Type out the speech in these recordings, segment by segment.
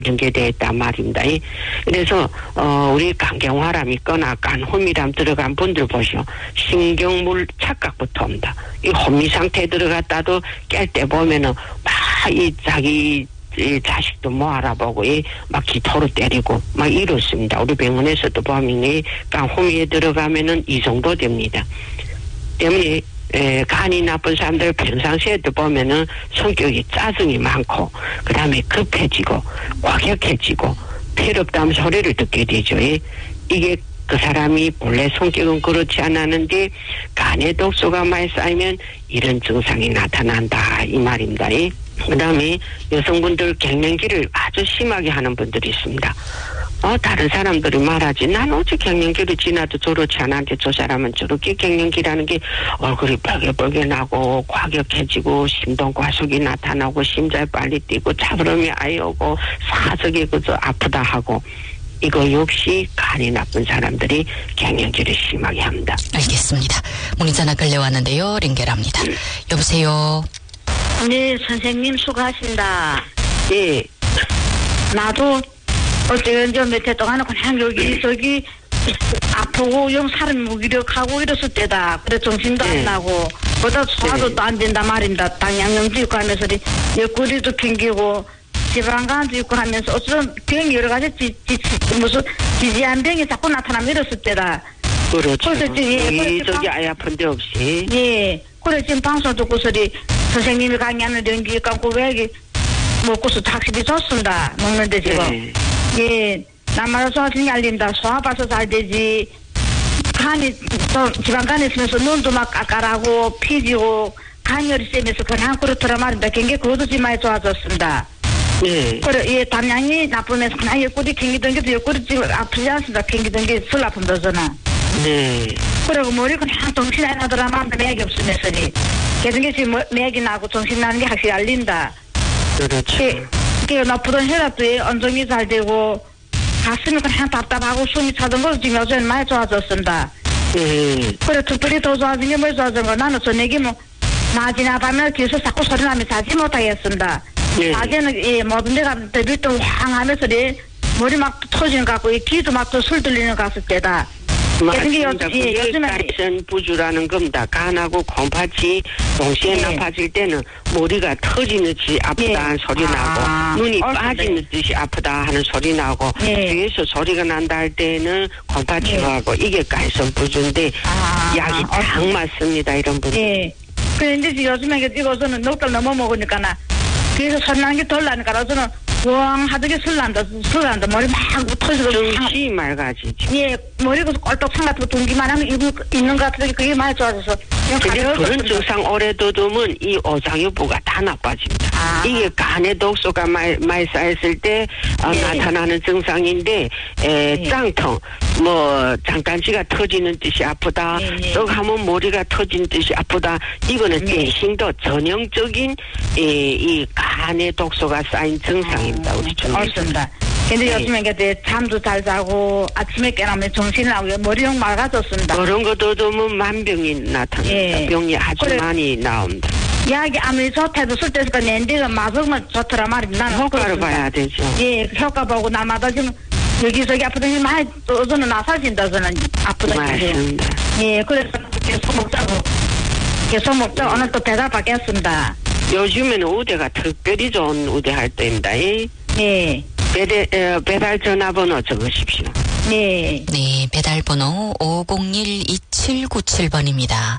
전개되어 있단 말입니다. 그래서 우리 간경화람 있거나 간호미람 들어간 분들 보시오. 신경물 착각부터 옵니다. 이 혼미 상태에 들어갔다도 깰 때 보면은 막 이 자기 자식도 못 알아보고 막 기토로 때리고 막 이렇습니다. 우리 병원에서도 보면 간호미에 들어가면은 이 정도 됩니다. 때문에 간이 나쁜 사람들 평상시에도 보면은 성격이 짜증이 많고 그 다음에 급해지고 과격해지고 필요없다면 소리를 듣게 되죠. 이게 그 사람이 본래 성격은 그렇지 않았는데 간에 독소가 많이 쌓이면 이런 증상이 나타난다 이 말입니다. 그 다음에 여성분들 갱년기를 아주 심하게 하는 분들이 있습니다. 다른 사람들이 말하지 난 어째 갱년기를 지나도 저렇지 않았는데 저 사람은 저렇게 갱년기라는 게 얼굴이 뻘개뻘개 나고 과격해지고 심동 과속이 나타나고 심장이 빨리 뛰고 차브름이 아예 오고 사석이 그저 아프다 하고 이거 역시 간이 나쁜 사람들이 갱년기를 심하게 합니다. 알겠습니다. 문의 전화 걸려왔는데요. 연결합니다. 여보세요. 네, 선생님 수고하십니다. 예. 나도 어쨌든 몇 해 동안은 그냥 여기 아프고 영 사람 무기력하고 이랬을 때다. 그래 정신도 안 나고 보다 소화도 안 된다 말입니다. 당양염도 있고 하면서 옆구리도 튕기고 지방간도 있고 하면서 어쩌면 병이 여러 가지 무슨 지지한 병이 자꾸 나타나면 이랬을 때다. 그렇죠. 저기 아예 아픈 데 없이. 예. 그래 지금 방송 듣고서리 선생님이 강의하는 연기 감고 왜 먹고서 확실히 좋습니다. 먹는데 지금. 예. 남마다 소화증이 알린다. 소화 봐서 잘 되지. 간이 또 지방간에 있으면서 눈도 막 까까라고 피지고 간열이 세면서 그냥 그렇더라 말입니다. 굉장히 그것도 많이 좋아졌습니다. 네. 그래, 예, 담양이 나쁘면서 그냥 옆구리 캥기던 게도 옆구리 지금 아프지 않습니다. 캥기던 게 술 아픈다 저는. 네. 그리고 머리 그냥 정신 안 나더라 말입니다. 맥이 없으면서니. 계속 게 지금 맥이 나고 정신 나는 게 확실히 알린다. 그렇죠. 그 나쁘던 혈압도 안정이 잘 되고 가슴이 그냥 답답하고 숨이 차던 거 지금 요즘 많이 좋아졌습니다. 그래 특별히 더 좋아진 게 뭐 좋아진 거 나는 저녁에 뭐 낮이나 밤에 뒤에서 자꾸 소리 나면 자지 못하겠습니다. 낮에는 모든 데가 데뷔도 황 하면서 머리 막 터지는 것 같고 귀도 막 또 술 들리는 것 같을 때다. 맞습니다. 그게 간선 부주라는 겁니다. 간하고 콩팥이 동시에 나빠질 때는 머리가 터지는 듯이 아프다 하는 소리 나고 눈이 빠지는 듯이 아프다 하는 소리 나고 뒤에서 소리가 난다 할 때는 콩팥이 하고 이게 간선 부주인데 약이 딱 맞습니다. 이런 분들. 그런데 요즘에 이거서는 넉 달 넘어 먹으니까 그래서 소리 나는 게 덜 나니까 저는 왕 하드게 술 난다 머리 막 터지고 정신이 맑아지죠. 예, 머리가 꼴떡상 같은 거 동기만 하면 있는 것 같은데 그게 많이 좋아져서 그런 증상 오래 두두면 이 오장유부가 다 나빠집니다. 이게 간에 독소가 많이 쌓였을 때 나타나는 증상인데 짱통 뭐 장단지가 터지는 듯이 아프다 썩 하면 머리가 터진 듯이 아프다 이거는 대신도 전형적인 이 간에 독소가 쌓인 증상입니다. 우리 맞습니다. 근데 요즘에 이게 잠도 잘 자고 아침에 깨나면 정신이 나고 머리형 맑아졌습니다. 그런 것도 보면 만병이 나타납니다. 병이 아주 많이 나옵니다. 약이 아무리 좋다도 쓸데가 낸데가 맞으면 좋더라 말입니다. 효과를 봐야 되죠. 예, 효과 보고 나마다 지금 여기저기 아프더니 많이 또 저는 나사진다 저는 아프더니. 맞습니다. 예, 그래서 계속 먹자고 오늘 또 배달 받겠습니다. 요즘에는 우대가 특별히 좋은 우대할 때입니다. 예. 배달 전화번호 적으십시오. 네, 배달번호 501-2797번입니다.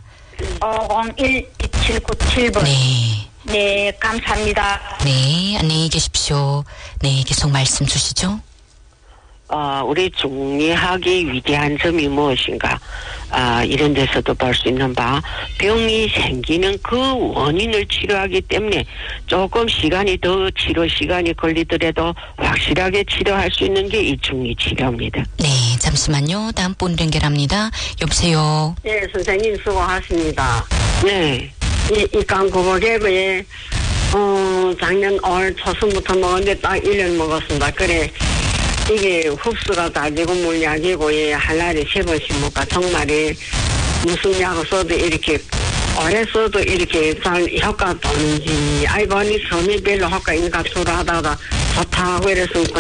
501-2797번. 네, 감사합니다. 네, 안녕히 계십시오. 네, 계속 말씀 주시죠. 우리 중의학의 위대한 점이 무엇인가? 이런 데서도 볼 수 있는 바, 병이 생기는 그 원인을 치료하기 때문에 조금 치료 시간이 걸리더라도 확실하게 치료할 수 있는 게 이 중의 치료입니다. 네, 잠시만요. 다음 분 연결합니다. 여보세요. 네, 선생님 수고하십니다. 네. 이 깡구버개에 작년 5월 초순부터 먹었는데 딱 1년 먹었습니다. 그래. 이게 흡수가 다 되고 물약이고 한 날에 3번씩 먹까 정말이 무슨 약을 써도 이렇게 오래 써도 이렇게 잘 효과가 없는지 알고 보니 처음에 별로 효과 있는 것 같으라 하다가 좋다고 이래서